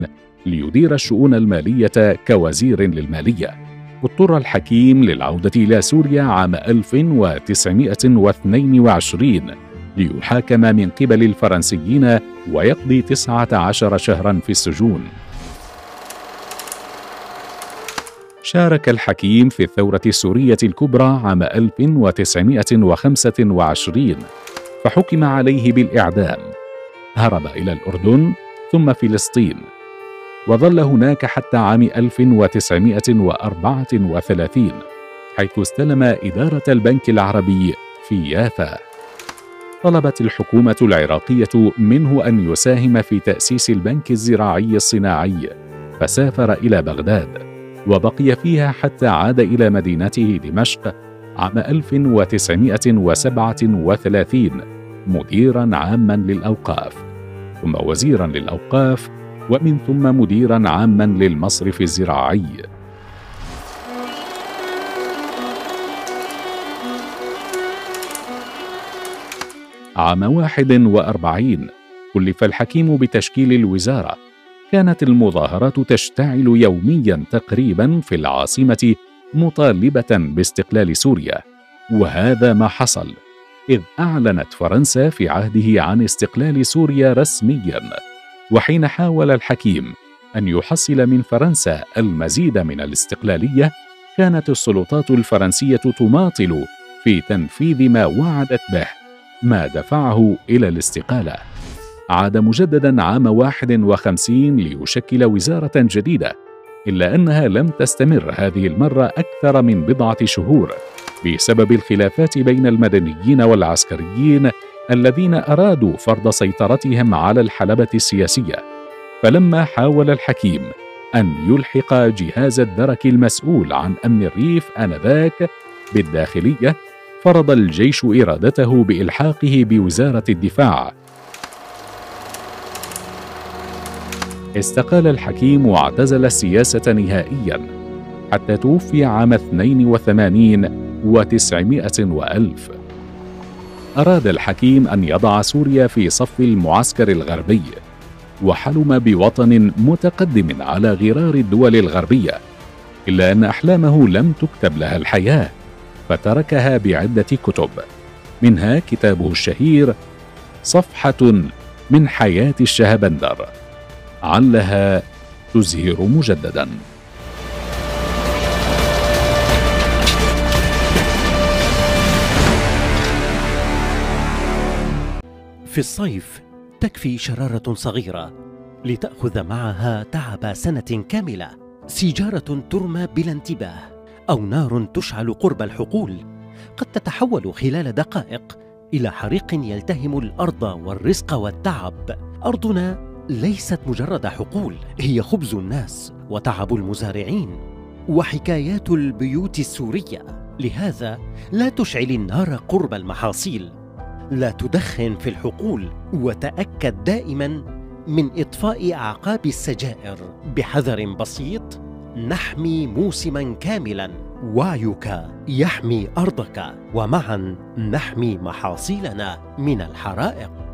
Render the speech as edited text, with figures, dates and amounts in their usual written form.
ليدير الشؤون المالية كوزير للمالية. اضطر الحكيم للعودة إلى سوريا عام 1922 ليحاكم من قبل الفرنسيين ويقضي 19 شهرا في السجون. شارك الحكيم في الثورة السورية الكبرى عام 1925 فحكم عليه بالإعدام. هرب إلى الأردن ثم فلسطين، وظل هناك حتى عام 1934 حيث استلم إدارة البنك العربي في يافا. طلبت الحكومة العراقية منه أن يساهم في تأسيس البنك الزراعي الصناعي، فسافر إلى بغداد وبقي فيها حتى عاد إلى مدينته دمشق عام 1937 مديراً عاماً للأوقاف، ثم وزيراً للأوقاف، ومن ثم مديراً عاماً للمصرف الزراعي. عام 41 كلف الحكيم بتشكيل الوزارة. كانت المظاهرات تشتعل يومياً تقريباً في العاصمة مطالبة باستقلال سوريا، وهذا ما حصل، إذ أعلنت فرنسا في عهده عن استقلال سوريا رسمياً. وحين حاول الحكيم أن يحصل من فرنسا المزيد من الاستقلالية، كانت السلطات الفرنسية تماطل في تنفيذ ما وعدت به، ما دفعه إلى الاستقالة. عاد مجدداً عام 51 ليشكل وزارة جديدة، إلا أنها لم تستمر هذه المرة أكثر من بضعة شهور بسبب الخلافات بين المدنيين والعسكريين الذين أرادوا فرض سيطرتهم على الحلبة السياسية. فلما حاول الحكيم أن يلحق جهاز الدرك المسؤول عن أمن الريف آنذاك بالداخلية، فرض الجيش إرادته بإلحاقه بوزارة الدفاع. استقال الحكيم واعتزل السياسة نهائياً حتى توفي عام 82 و900 وألف. أراد الحكيم أن يضع سوريا في صف المعسكر الغربي، وحلم بوطن متقدم على غرار الدول الغربية، إلا أن أحلامه لم تكتب لها الحياة، فتركها بعدة كتب، منها كتابه الشهير صفحة من حياة الشهبندر، علها تزهر مجددا. في الصيف تكفي شرارة صغيرة لتأخذ معها تعب سنة كاملة، سيجارة ترمى بلا انتباه أو نار تشعل قرب الحقول قد تتحول خلال دقائق إلى حريق يلتهم الأرض والرزق والتعب. أرضنا ليست مجرد حقول، هي خبز الناس وتعب المزارعين وحكايات البيوت السورية. لهذا لا تشعل النار قرب المحاصيل، لا تدخن في الحقول، وتأكد دائما من إطفاء أعقاب السجائر بحذر بسيط. نحمي موسما كاملا، وعيك يحمي أرضك، ومعا نحمي محاصيلنا من الحرائق.